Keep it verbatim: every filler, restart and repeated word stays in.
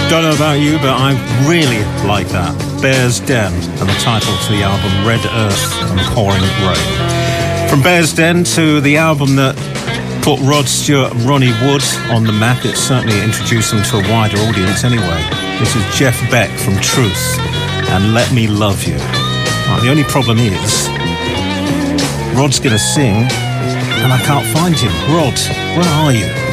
Don't know about you, but I really like that. Bears Den, and the title to the album Red Earth and Pouring Rain. From Bears Den to the album that put Rod Stewart and Ronnie Wood on the map, it certainly introduced them to a wider audience anyway. This is Jeff Beck from Truth and Let Me Love You. Right, the only problem is Rod's going to sing and I can't find him. Rod, where are you?